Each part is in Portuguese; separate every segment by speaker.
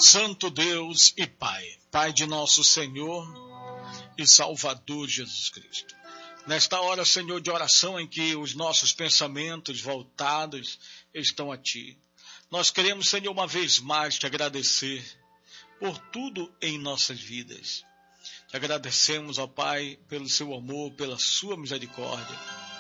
Speaker 1: Santo Deus e Pai, Pai de nosso Senhor e Salvador Jesus Cristo. Nesta hora, Senhor, de oração em que os nossos pensamentos voltados estão a Ti, nós queremos, Senhor, uma vez mais te agradecer por tudo em nossas vidas. Te agradecemos, ó Pai, pelo seu amor, pela sua misericórdia.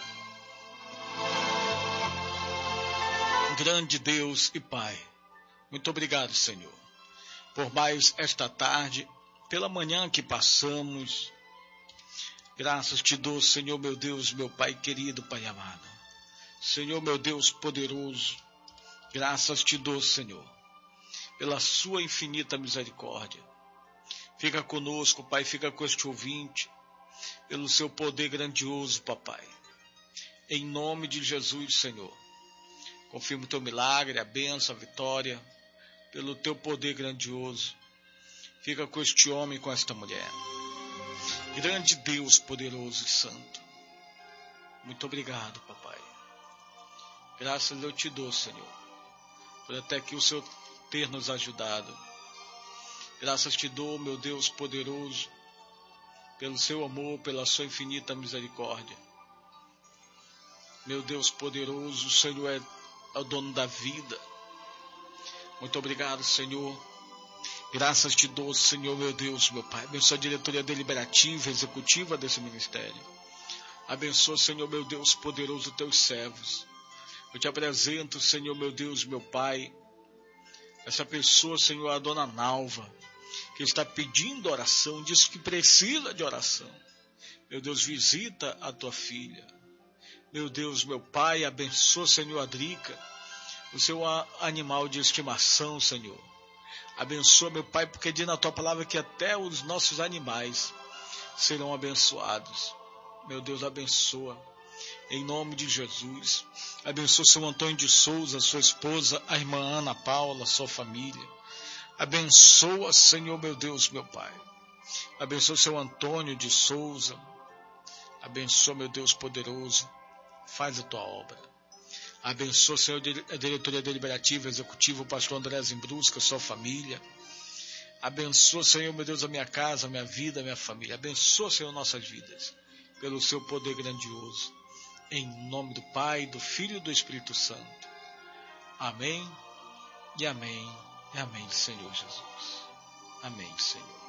Speaker 1: Grande Deus e Pai, muito obrigado, Senhor, por mais esta tarde, pela manhã que passamos. Graças te dou, Senhor, meu Deus, meu Pai querido, Pai amado. Senhor, meu Deus poderoso, graças te dou, Senhor, pela sua infinita misericórdia. Fica conosco, Pai, fica com este ouvinte, pelo seu poder grandioso, Papai. Em nome de Jesus, Senhor, confirma o teu milagre, a bênção, a vitória, pelo teu poder grandioso. Fica com este homem, com esta mulher. Grande Deus poderoso e santo, muito obrigado, Papai. Graças eu te dou, Senhor, por até aqui o Senhor ter nos ajudado. Graças te dou, meu Deus poderoso, pelo seu amor, pela sua infinita misericórdia. Meu Deus poderoso, o Senhor é o dono da vida. Muito obrigado, Senhor. Graças te dou, Senhor, meu Deus, meu Pai. Abençoa a diretoria deliberativa, executiva desse ministério. Abençoa, Senhor, meu Deus poderoso, teus servos. Eu te apresento, Senhor, meu Deus, meu Pai, essa pessoa, Senhor, a dona Nalva, que está pedindo oração, diz que precisa de oração. Meu Deus, visita a tua filha. Meu Deus, meu Pai, abençoa, Senhor, a Drica, o seu animal de estimação, Senhor. Abençoa, meu Pai, porque diz na tua palavra que até os nossos animais serão abençoados. Meu Deus, abençoa. Em nome de Jesus. Abençoa o seu Antônio de Souza, sua esposa, a irmã Ana Paula, sua família. Abençoa, Senhor, meu Deus, meu Pai. Abençoa o seu Antônio de Souza. Abençoa, meu Deus poderoso. Faz a tua obra. Abençoa, Senhor, a diretoria deliberativa, executiva, o pastor André Zimbrusca, sua família. Abençoa, Senhor, meu Deus, a minha casa, a minha vida, a minha família. Abençoa, Senhor, nossas vidas, pelo seu poder grandioso. Em nome do Pai, do Filho e do Espírito Santo. Amém e amém e amém, Senhor Jesus. Amém, Senhor.